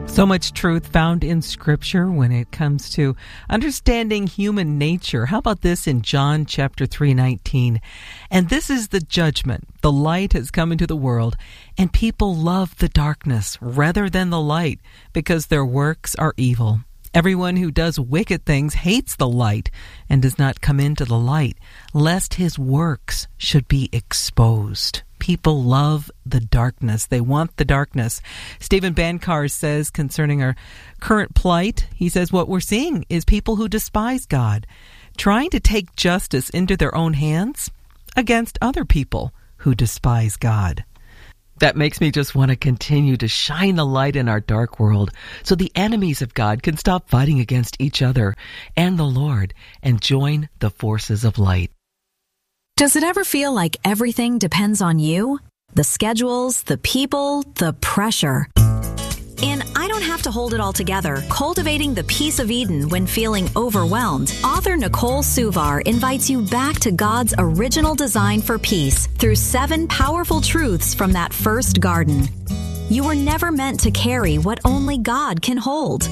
So much truth found in Scripture when it comes to understanding human nature. How about this in John chapter 3:19? And this is the judgment. The light has come into the world, and people love the darkness rather than the light, because their works are evil. Everyone who does wicked things hates the light and does not come into the light, lest his works should be exposed. People love the darkness. They want the darkness. Stephen Bankar says concerning our current plight, he says what we're seeing is people who despise God, trying to take justice into their own hands against other people who despise God. That makes me just want to continue to shine the light in our dark world so the enemies of God can stop fighting against each other and the Lord and join the forces of light. Does it ever feel like everything depends on you? The schedules, the people, the pressure. In I Don't Have to Hold It All Together, Cultivating the Peace of Eden When Feeling Overwhelmed, author Nicole Suvar invites you back to God's original design for peace through 7 powerful truths from that first garden. You were never meant to carry what only God can hold.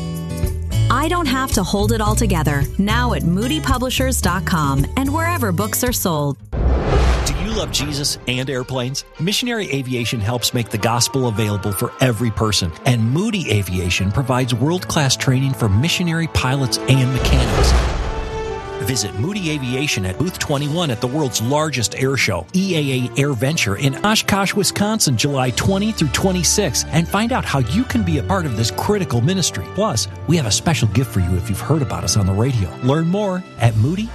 I Don't Have to Hold It All Together, now at moodypublishers.com and wherever books are sold. Do you love Jesus and airplanes? Missionary Aviation helps make the gospel available for every person, and Moody Aviation provides world-class training for missionary pilots and mechanics. Visit Moody Aviation at Booth 21 at the world's largest air show, EAA Air Venture in Oshkosh, Wisconsin, July 20 through 26, and find out how you can be a part of this critical ministry. Plus, we have a special gift for you if you've heard about us on the radio. Learn more at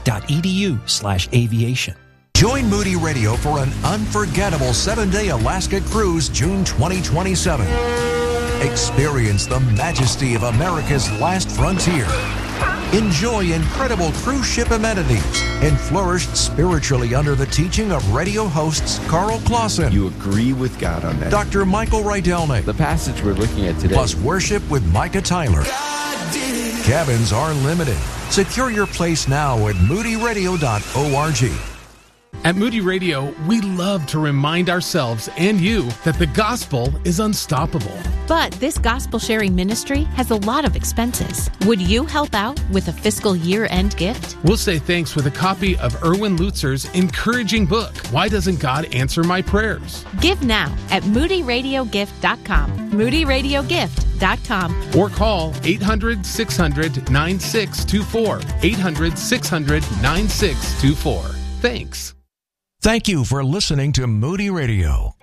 moody.edu/aviation. Join Moody Radio for an unforgettable 7-day Alaska cruise, June 2027. Experience the majesty of America's last frontier. Enjoy incredible cruise ship amenities and flourish spiritually under the teaching of radio hosts Carl Clausen. You agree with God on that. Dr. Michael Rydelnik. The passage we're looking at today. Plus worship with Micah Tyler. Cabins are limited. Secure your place now at moodyradio.org. At Moody Radio, we love to remind ourselves and you that the gospel is unstoppable. But this gospel-sharing ministry has a lot of expenses. Would you help out with a fiscal year-end gift? We'll say thanks with a copy of Erwin Lutzer's encouraging book, Why Doesn't God Answer My Prayers? Give now at moodyradiogift.com. moodyradiogift.com. Or call 800-600-9624. 800-600-9624. Thanks. Thank you for listening to Moody Radio.